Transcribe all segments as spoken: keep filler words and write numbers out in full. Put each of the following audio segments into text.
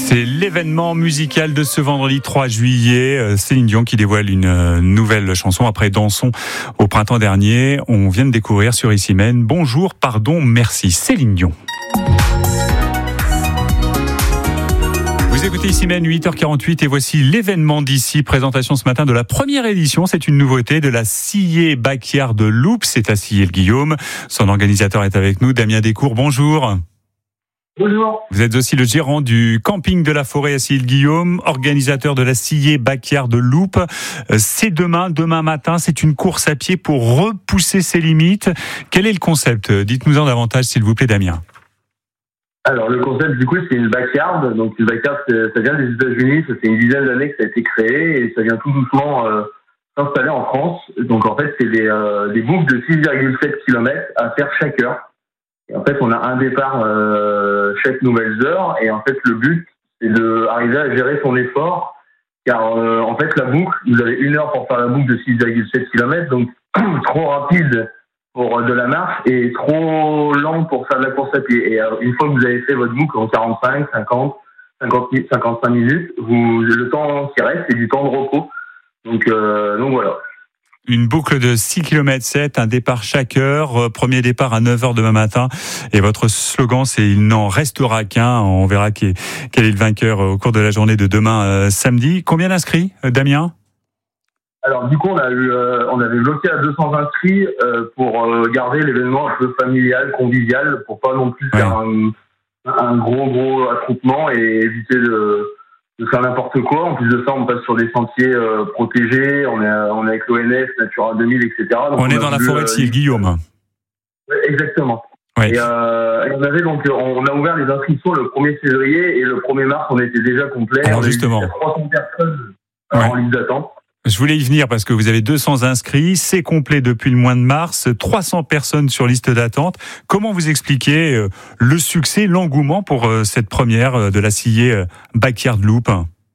C'est l'événement musical de ce vendredi trois juillet. Céline Dion qui dévoile une nouvelle chanson après Dansons au printemps dernier. On vient de découvrir sur Ici Même. Bonjour, pardon, merci. Céline Dion. Vous écoutez Ici Même, huit heures quarante-huit, et voici l'événement d'ici. Présentation ce matin de la première édition. C'est une nouveauté de la Sillé Backyard Loop. C'est à Sillé-le-Guillaume. Son organisateur est avec nous, Damien Descours. Bonjour. Bonjour. Vous êtes aussi le gérant du camping de la forêt à Sillé-le-Guillaume, organisateur de la Sillé Backyard Loop. C'est demain, demain matin, c'est une course à pied pour repousser ses limites. Quel est le concept ? Dites-nous en davantage, s'il vous plaît, Damien. Alors, le concept, du coup, c'est une backyard. Donc, une backyard, ça vient des États-Unis. Ça fait une dizaine d'années que ça a été créé et ça vient tout doucement euh, s'installer en France. Donc, en fait, c'est des, euh, des boucles de six virgule sept kilomètres à faire chaque heure. Et en fait, on a un départ euh, chaque nouvelle heure, et en fait, le but, c'est d'arriver à gérer son effort, car euh, en fait, la boucle, vous avez une heure pour faire la boucle de six virgule sept kilomètres, donc trop rapide pour de la marche et trop lent pour faire de la course à pied. Et euh, une fois que vous avez fait votre boucle en quarante-cinq, cinquante, cinquante, cinquante-cinq minutes, vous, le temps qui reste, c'est du temps de repos. Donc, euh, donc voilà. Une boucle de six virgule sept kilomètres, un départ chaque heure, premier départ à neuf heures demain matin. Et votre slogan, c'est « Il n'en restera qu'un ». On verra quel est le vainqueur au cours de la journée de demain, euh, samedi. Combien d'inscrits, Damien ? Alors du coup, on a eu, euh, on avait bloqué à deux cents inscrits euh, pour euh, garder l'événement un peu familial, convivial, pour pas non plus ouais. faire un, un gros gros attroupement et éviter de... de faire n'importe quoi. En plus de ça, on passe sur des sentiers euh, protégés, on est, on est avec l'O N F, Natura deux mille, et cetera. Donc on, on est dans la forêt de Sillé-le-Guillaume. Ouais, exactement. Ouais. Et, euh, et on avait donc, on a ouvert les inscriptions le premier février et le premier mars, on était déjà complet. Alors on justement. Il y a trois cents personnes ouais. en liste d'attente. Je voulais y venir parce que vous avez deux cents inscrits, c'est complet depuis le mois de mars, trois cents personnes sur liste d'attente. Comment vous expliquez le succès, l'engouement pour cette première de la Sillé Backyard Loop ?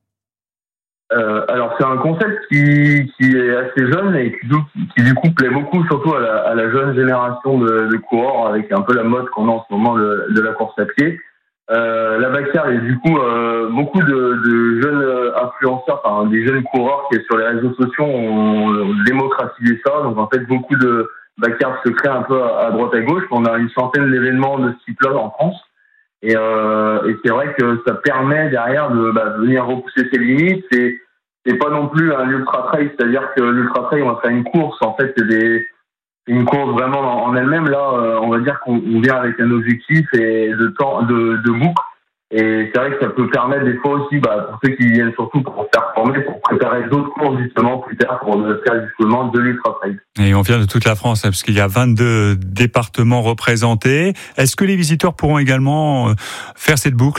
euh, Alors c'est un concept qui, qui est assez jeune et qui, qui, qui du coup plaît beaucoup, surtout à la, à la jeune génération de, de coureurs, avec un peu la mode qu'on a en ce moment de, de la course à pied. Euh, la backyard et du coup euh, beaucoup de, de jeunes influenceurs, enfin des jeunes coureurs qui sur les réseaux sociaux ont, ont démocratisé ça. Donc en fait beaucoup de backyards se créent un peu à, à droite à gauche. On a une centaine d'événements de ce type-là en France et, euh, et c'est vrai que ça permet derrière de bah, venir repousser ses limites. C'est c'est pas non plus un ultra trail, c'est-à-dire que l'ultra trail on va faire une course. En fait c'est des une course vraiment en elle-même. Là, euh, on va dire qu'on vient avec un objectif et de temps, de, de boucle. Et c'est vrai que ça peut permettre des fois aussi, bah, pour ceux qui viennent surtout pour performer, pour préparer d'autres courses justement plus tard pour faire justement de l'ultra trail. Et on vient de toute la France, hein, parce qu'il y a vingt-deux départements représentés. Est-ce que les visiteurs pourront également faire cette boucle ?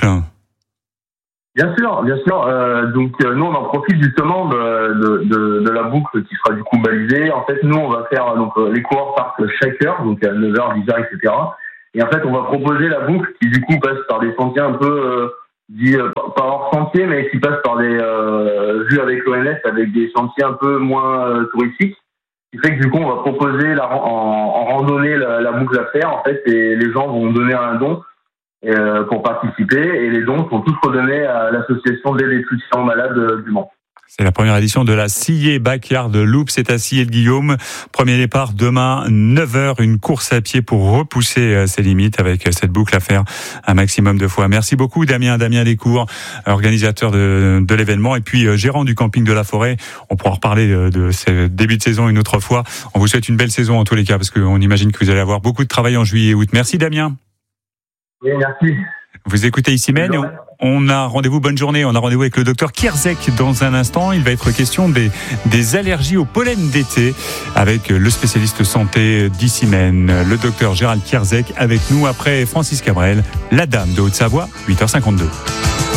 Bien sûr, bien sûr. Euh, donc euh, nous on en profite justement de, de, de, de la boucle qui sera du coup balisée. En fait, nous on va faire donc les coureurs partent chaque heure, donc à neuf heures, dix heures, et cetera. Et en fait, on va proposer la boucle qui du coup passe par des sentiers un peu euh, dit euh, pas hors sentier, mais qui passe par des euh, vues avec l'O N F, avec des sentiers un peu moins euh, touristiques. Ce qui fait que du coup on va proposer la, en, en randonnée la, la boucle à faire en fait, et les gens vont donner un don pour participer, et les dons sont tous redonnés à l'association d'aide et soutien aux malades du Mans. C'est la première édition de la Sillé Backyard Loop, c'est à Sillé-le-Guillaume. Premier départ demain, neuf heures, une course à pied pour repousser ses limites avec cette boucle à faire un maximum de fois. Merci beaucoup Damien, Damien Descours, organisateur de, de l'événement et puis gérant du camping de la forêt. On pourra reparler de, de ce début de saison une autre fois. On vous souhaite une belle saison en tous les cas, parce qu'on imagine que vous allez avoir beaucoup de travail en juillet et août. Merci Damien. Oui, merci. Vous écoutez Ici Même, on a rendez-vous, bonne journée, on a rendez-vous avec le docteur Kierzek dans un instant. Il va être question des, des allergies au pollen d'été avec le spécialiste santé d'Ici Même, le docteur Gérald Kierzek avec nous après Francis Cabrel, la dame de Haute-Savoie, huit heures cinquante-deux.